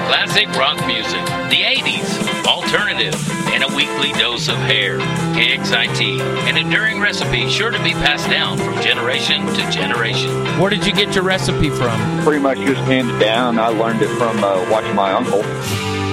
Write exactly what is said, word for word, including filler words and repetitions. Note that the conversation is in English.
classic rock music, the eighties, alternative, and a weekly dose of hair. K X I T, an enduring recipe sure to be passed down from generation to generation. Where did you get your recipe from? Pretty much just handed down. I learned it from uh, watching my uncle.